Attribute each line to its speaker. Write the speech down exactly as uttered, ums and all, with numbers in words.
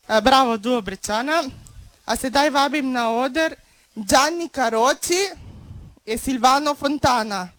Speaker 1: Bravo, Duobrečana. A sedaj vabim na oder Gianni Caroci in Silvano Fontana.